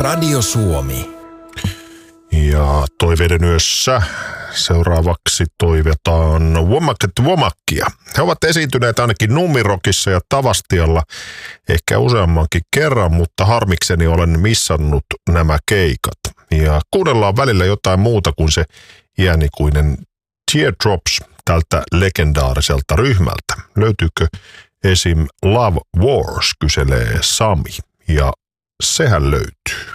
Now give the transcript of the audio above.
Radio Suomi. Ja toiveiden yössä seuraavaksi toivotaan Womakkia. He ovat esiintyneet ainakin Numirokissa ja Tavastialla ehkä useammankin kerran, mutta harmikseni olen missannut nämä keikat. Ja kuunnellaan välillä jotain muuta kuin se iänikuinen Teardrops tältä legendaariselta ryhmältä. Löytyykö esim. Love Wars, kyselee Sami, ja sehän löytyy.